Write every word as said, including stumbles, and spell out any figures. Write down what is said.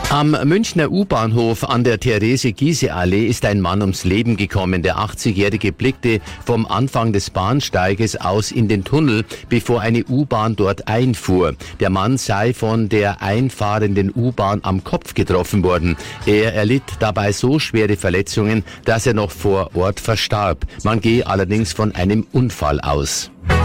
Am Münchner U-Bahnhof an der Therese-Giehse-Allee ist ein Mann ums Leben gekommen. Der achtzigjährige blickte vom Anfang des Bahnsteiges aus in den Tunnel, bevor eine U-Bahn dort einfuhr. Der Mann sei von der einfahrenden U-Bahn am Kopf getroffen worden. Er erlitt dabei so schwere Verletzungen, dass er noch vor Ort verstarb. Man gehe allerdings von einem Unfall aus.